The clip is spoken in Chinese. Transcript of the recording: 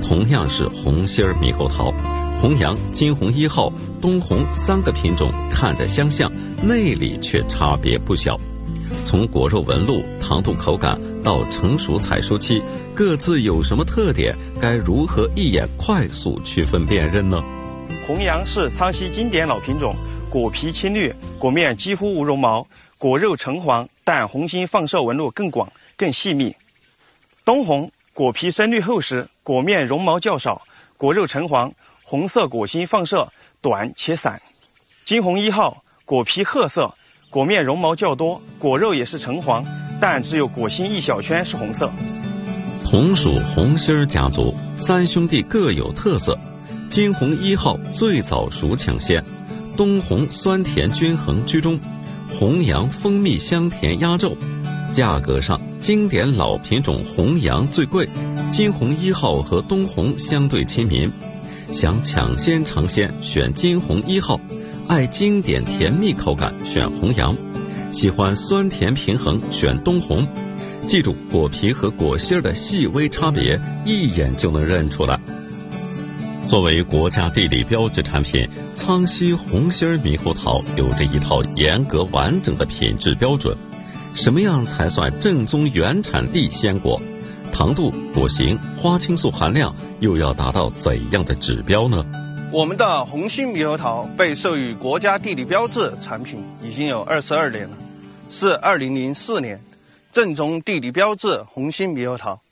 同样是红心猕猴桃，红阳、金红1号、东红3个品种看着相像，内里却差别不小。从果肉纹路、糖度口感到成熟采收期，各自有什么特点？该如何一眼快速区分辨认呢？ 红阳是苍溪经典老品种，果皮青绿，果面几乎无绒毛，果肉橙黄，但红心放射纹路更广、更细密。东红果皮深绿厚实，果面绒毛较少，果肉橙黄，红色果心放射短且散。金红1号果皮褐色，果面绒毛较多，果肉也是橙黄，但只有果心一小圈是红色。 同属红心家族，3兄弟各有特色。金红1号最早熟抢先，东红酸甜均衡居中，红阳蜂蜜香甜压轴。价格上，经典老品种红阳最贵，金红1号和东红相对亲民。想抢先尝鲜，选金红1号；爱经典甜蜜口感，选红阳；喜欢酸甜平衡，选东红。记住果皮和果心的细微差别，一眼就能认出来。作为国家地理标志产品，苍溪红心猕猴桃有着一套严格完整的品质标准。什么样才算正宗原产地鲜果？糖度、果形、花青素含量又要达到怎样的指标呢？ 我们的红心猕猴桃被授予国家地理标志产品已经有22年了，是2004年正宗地理标志红心猕猴桃。